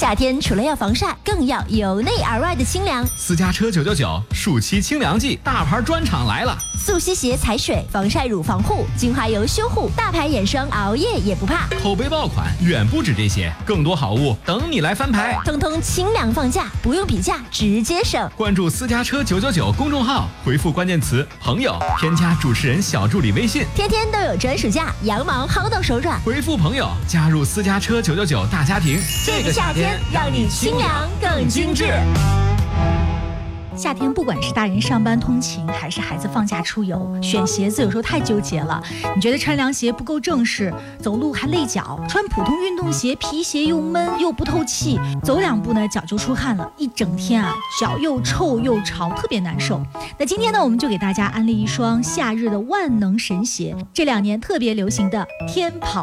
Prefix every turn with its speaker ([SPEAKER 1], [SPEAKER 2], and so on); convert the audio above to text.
[SPEAKER 1] 夏天除了要防晒，更要由内而外的清凉。
[SPEAKER 2] 私家车999暑期清凉季，大牌专场来了！
[SPEAKER 1] 速吸鞋踩水，防晒乳防护，精华油修护，大牌眼霜熬夜也不怕。
[SPEAKER 2] 口碑爆款远不止这些，更多好物等你来翻牌。
[SPEAKER 1] 通通清凉放价，不用比价，直接省。
[SPEAKER 2] 关注私家车999公众号，回复关键词朋友，添加主持人小助理微信，
[SPEAKER 1] 天天都有专属价，羊毛薅到手软。
[SPEAKER 2] 回复朋友加入私家车999大家庭。
[SPEAKER 1] 这个夏天让你清凉更精致。
[SPEAKER 3] 夏天不管是大人上班通勤，还是孩子放假出游，选鞋子有时候太纠结了。你觉得穿凉鞋不够正式，走路还累脚；穿普通运动鞋，皮鞋又闷又不透气，走2步呢脚就出汗了，一整天啊脚又臭又潮，特别难受。那今天呢，我们就给大家安利一双夏日的万能神鞋，这2年特别流行的天跑